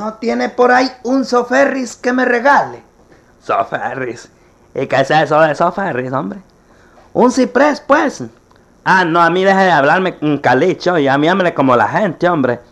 ¿No tiene por ahí un Soferris que me regale? Soferris. ¿Y qué es eso de Soferris, hombre? Un ciprés, pues. Ah, no, a mí deje de hablarme calicho y a mí hable como la gente, hombre.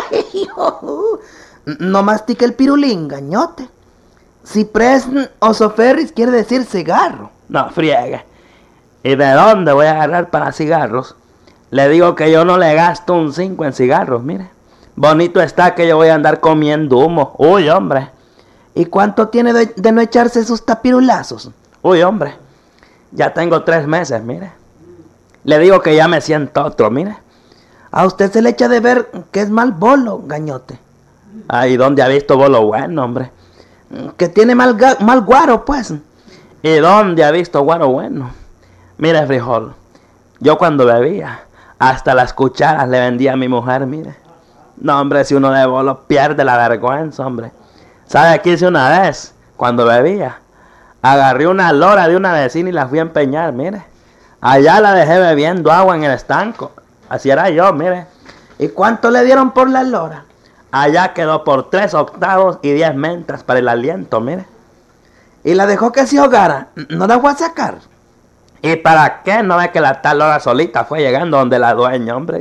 No mastique el pirulín, gañote. Ciprés o Soferris quiere decir cigarro. No friegue. ¿Y de dónde voy a agarrar para cigarros? Le digo que yo no le gasto un 5 en cigarros, mire. Bonito está que yo voy a andar comiendo humo. Uy, hombre. ¿Y cuánto tiene de no echarse sus tapirulazos? Uy, hombre. Ya tengo 3 meses, mire. Le digo que ya me siento otro, mire. A usted se le echa de ver que es mal bolo, gañote. Ay, ¿dónde ha visto bolo bueno, hombre? Que tiene mal guaro, pues. ¿Y dónde ha visto guaro bueno? Mire, frijol. Yo cuando bebía, hasta las cucharas le vendía a mi mujer, mire. No, hombre, si uno de bolo pierde la vergüenza, hombre. ¿Sabe qué hice una vez? Cuando bebía. Agarré una lora de una vecina y la fui a empeñar, mire. Allá la dejé bebiendo agua en el estanco. Así era yo, mire. ¿Y cuánto le dieron por la lora? Allá quedó por 3 octavos y 10 mentas para el aliento, mire. ¿Y la dejó que se ahogara? ¿No la fue a sacar? ¿Y para qué? No ve que la tal lora solita fue llegando donde la dueña, hombre.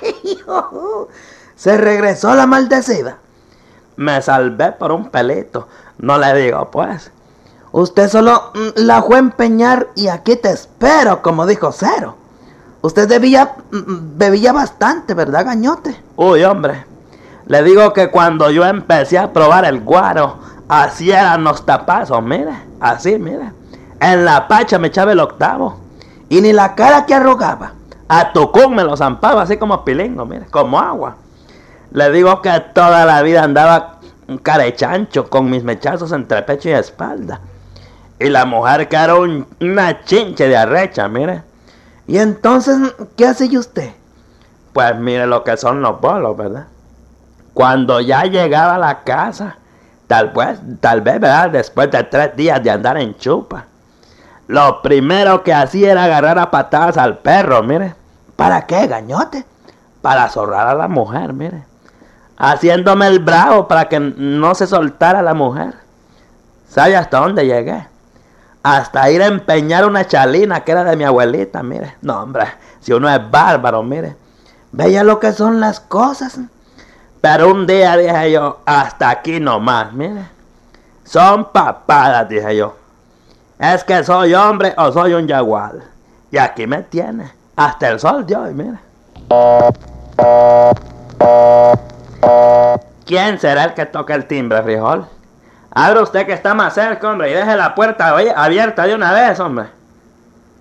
Se regresó la maldecida. Me salvé por un pelito. No le digo, pues. Usted solo la fue a empeñar y aquí te espero, como dijo Cero. Usted bebía bastante, ¿verdad, gañote? Uy, hombre. Le digo que cuando yo empecé a probar el guaro, así eran los tapazos, mire. Así, mire. En la pacha me echaba el octavo. Y ni la cara que arrogaba. A tucún me lo zampaba así como pilingo, mire. Como agua. Le digo que toda la vida andaba carechancho con mis mechazos entre pecho y espalda. Y la mujer que era una chinche de arrecha, mire. ¿Y entonces qué hace usted? Pues mire lo que son los bolos, ¿verdad? Cuando ya llegaba a la casa, tal vez, ¿verdad? Después de 3 días de andar en chupa, lo primero que hacía era agarrar a patadas al perro, mire. ¿Para qué, gañote? Para zorrar a la mujer, mire. Haciéndome el bravo para que no se soltara la mujer. ¿Sabe hasta dónde llegué? Hasta ir a empeñar una chalina que era de mi abuelita, mire. No, hombre, si uno es bárbaro, mire. Veía lo que son las cosas. Pero un día dije yo, hasta aquí nomás, mire. Son papadas, dije yo. Es que soy hombre o soy un jaguar. Y aquí me tiene. Hasta el sol de hoy, mire. ¿Quién será el que toca el timbre, frijol? Abra usted que está más cerca, hombre, y deje la puerta abierta de una vez, hombre.